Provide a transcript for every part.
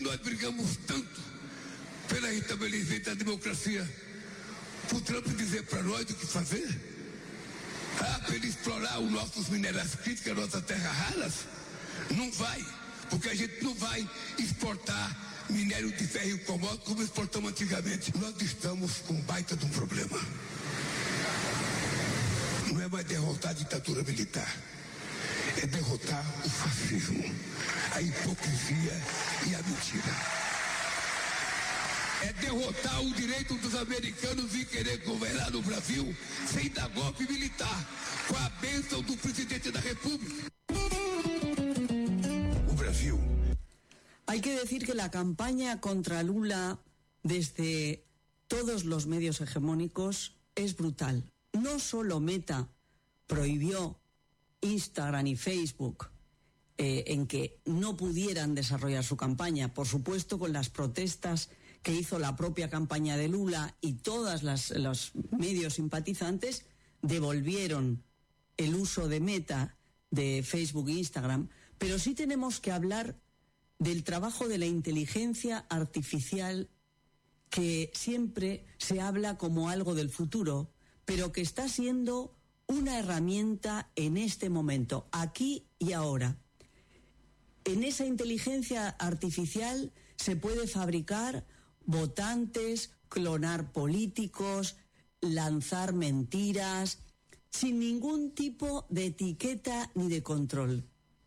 nós brigamos tanto pelo restabelecimento da democracia, o Trump dizer para nós o que fazer? Para ele explorar os nossos minerais críticos, as nossas terras raras? Não vai, porque a gente não vai exportar minério de ferro e commodity como exportamos antigamente. Nós estamos com um baita de um problema. Não é mais derrotar a ditadura militar, é derrotar o fascismo, a hipocrisia e a mentira. É derrotar o direito dos americanos de querer governar no Brasil sem dar golpe militar, com a bênção do presidente da República. O Brasil. Hay que decir que la campaña contra Lula desde todos los medios hegemónicos es brutal. No solo Meta prohibió Instagram y Facebook en que no pudieran desarrollar su campaña, por supuesto con las protestas que hizo la propia campaña de Lula, y todos los medios simpatizantes devolvieron el uso de Meta, de Facebook e Instagram, pero sí tenemos que hablar del trabajo de la inteligencia artificial, que siempre se habla como algo del futuro, pero que está siendo una herramienta en este momento, aquí y ahora. En esa inteligencia artificial se puede fabricar votantes, clonar políticos, lanzar mentiras, sin ningún tipo de etiqueta ni de control.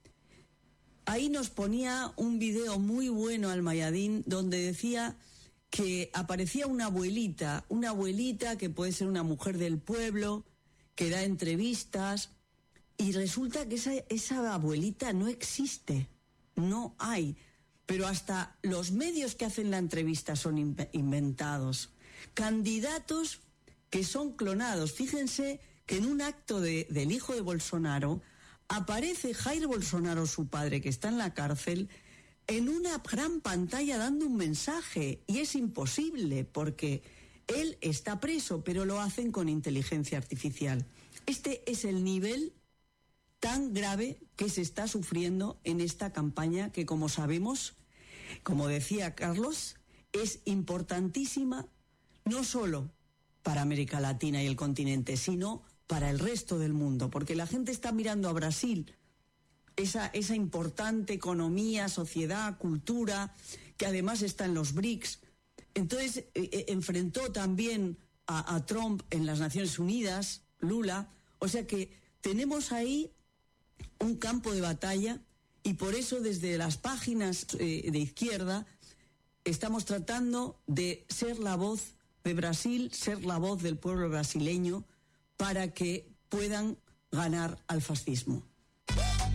Ahí nos ponía un video muy bueno al Mayadín, donde decía que aparecía una abuelita que puede ser una mujer del pueblo, que da entrevistas, y resulta que esa abuelita no existe, no hay. Pero hasta los medios que hacen la entrevista son inventados. Candidatos que son clonados. Fíjense que en un acto del hijo de Bolsonaro aparece Jair Bolsonaro, su padre, que está en la cárcel, en una gran pantalla dando un mensaje, y es imposible porque él está preso, pero lo hacen con inteligencia artificial. Este es el nivel tan grave que se está sufriendo en esta campaña, que, como sabemos, como decía Carlos, es importantísima no solo para América Latina y el continente, sino para el resto del mundo, porque la gente está mirando a Brasil, esa importante economía, sociedad, cultura, que además está en los BRICS. Entonces enfrentó también a Trump en las Naciones Unidas, Lula, o sea que tenemos ahí un campo de batalla, y por eso desde las páginas de izquierda estamos tratando de ser la voz de Brasil, ser la voz del pueblo brasileño, para que puedan ganar al fascismo.